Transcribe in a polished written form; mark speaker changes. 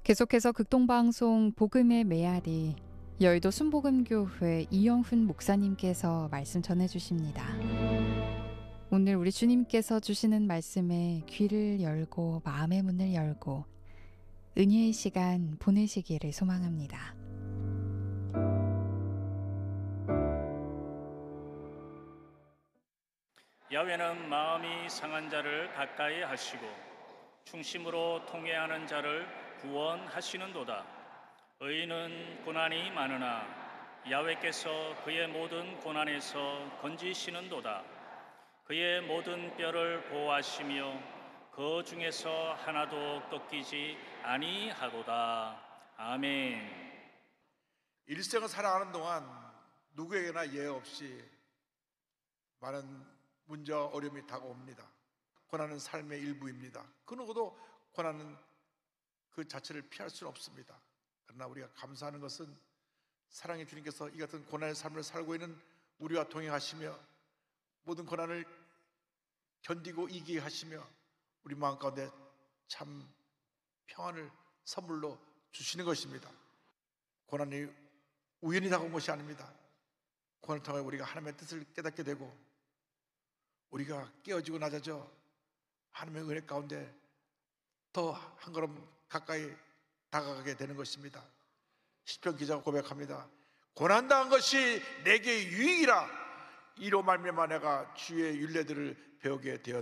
Speaker 1: 계속해서 극동방송 복음의 메아리, 여의도 순복음교회 이영훈 목사님께서 말씀 전해주십니다. 오늘 우리 주님께서 주시는 말씀에 귀를 열고 마음의 문을 열고 은혜의 시간 보내시기를 소망합니다.
Speaker 2: 야훼는 마음이 상한 자를 가까이 하시고 충심으로 통회하는 자를 구원하시는도다. 의인은 고난이 많으나 야훼께서 그의 모든 고난에서 건지시는도다. 그의 모든 뼈를 보호하시며 그 중에서 하나도 꺾이지 아니하도다. 아멘.
Speaker 3: 일생을 살아가는 동안 누구에게나 예외 없이 많은 문제와 어려움이 다가옵니다. 고난은 삶의 일부입니다. 그 누구도 고난은 그 자체를 피할 수는 없습니다. 그러나 우리가 감사하는 것은 사랑의 주님께서 이 같은 고난의 삶을 살고 있는 우리와 동행하시며 모든 고난을 견디고 이기게 하시며 우리 마음 가운데 참 평안을 선물로 주시는 것입니다. 고난이 우연히 다가온 것이 아닙니다. 고난을 통해 우리가 하나님의 뜻을 깨닫게 되고 우리가 깨어지고 낮아져 하나님의 은혜 가운데 더 한 걸음 가까이 다가가게 되는 것입니다. 시편 기자가 고백합니다. 고난당한 것이 내게 유익이라. 이로 말미암아 내가 주의 율례들을 배우게 되었다.